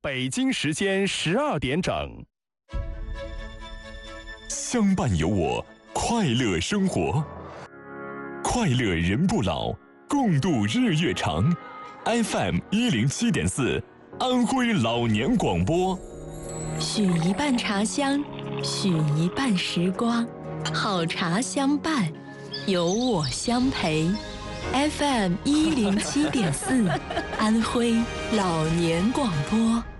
北京时间12点整。 相伴有我，快乐生活，快乐人不老，共度日月长。FM 107.4，安徽老年广播。 许一半茶香，许一半时光，好茶相伴，有我相陪。FM 107.4，安徽老年广播。